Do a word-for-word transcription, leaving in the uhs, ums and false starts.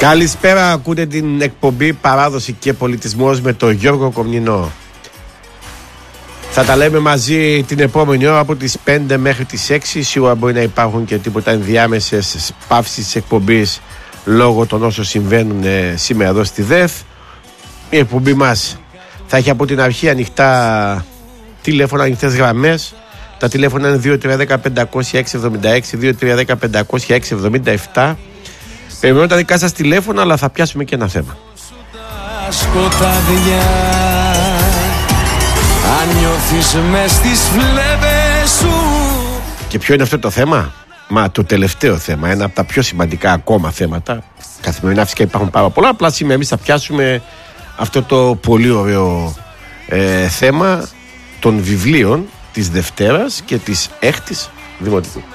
Καλησπέρα, ακούτε την εκπομπή Παράδοση και Πολιτισμός με τον Γιώργο Κομνηνό. Θα τα λέμε μαζί την επόμενη ώρα από τις πέντε μέχρι τις έξι. Σίγουρα μπορεί να υπάρχουν και τίποτα ενδιάμεσες παύσεις της εκπομπής λόγω των όσων συμβαίνουν σήμερα εδώ στη ΔΕΘ. Η εκπομπή μας θα έχει από την αρχή ανοιχτά τηλέφωνα, ανοιχτές γραμμές. Τα τηλέφωνα είναι δύο τρία ένα πέντε μηδέν μηδέν έξι εβδομήντα έξι, δύο τρία ένα πέντε μηδέν μηδέν έξι εβδομήντα επτά. Περιμένω τα δικά σας τηλέφωνα, αλλά θα πιάσουμε και ένα θέμα. Σκοτάδια, αν νιώθεις μες στις φλέβες σου. Και ποιο είναι αυτό το θέμα? Μα το τελευταίο θέμα, ένα από τα πιο σημαντικά ακόμα θέματα. Καθημερινά φυσικά υπάρχουν πάρα πολλά. Απλά σήμερα εμείς θα πιάσουμε αυτό το πολύ ωραίο ε, θέμα των βιβλίων της Δευτέρας και της Έκτης Δημοτικού.